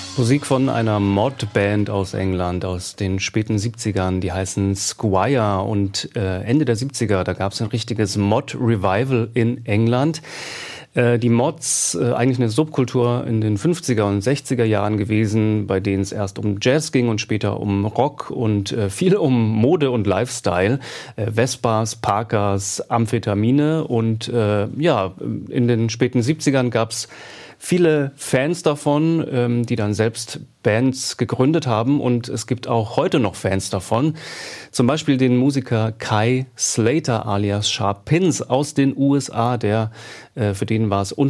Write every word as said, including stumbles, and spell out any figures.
Musik von einer Mod-Band aus England aus den späten siebzigern, die heißen Squire, und äh, Ende der siebziger, da gab es ein richtiges Mod-Revival in England. Äh, die Mods, äh, eigentlich eine Subkultur in den fünfziger und sechziger Jahren gewesen, bei denen es erst um Jazz ging und später um Rock und äh, viel um Mode und Lifestyle. Äh, Vespas, Parkers, Amphetamine, und äh, ja, in den späten siebzigern gab es viele Fans davon, ähm, die dann selbst Bands gegründet haben, und es gibt auch heute noch Fans davon. Zum Beispiel den Musiker Kai Slater alias Sharp Pins aus den U S A, der, äh, für den war es